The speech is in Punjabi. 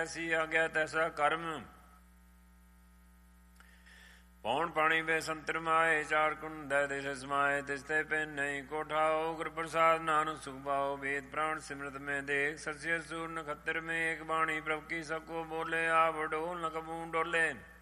ਜੈਸੀ ਆਗਿਆ ਤੈਸਾ ਕਰਮ। ਪੌਣ ਪਾਣੀ ਵੇ ਸੰਤਰ ਮਾਏ, ਚਾਰ ਕੁੰਡ ਦਿਸ਼ ਸਮਾਏ, ਤਿਸ ਤੇ ਪਿੰਨ ਨਹੀਂ ਕੋਠਾਓ। ਗੁਰ ਪ੍ਰਸਾਦ ਨਾਨਕ ਸੁਖ ਪਾਓ, ਵੇਦ ਪ੍ਰਾਣ ਸਿਮਰਤ ਮੈਂ ਦੇਖ। ਸਸਿਅ ਸੂਰ ਨਖੱਤਰ में एक बाणी, प्रभ की सबको बोले, आप डोल न कबू डोले।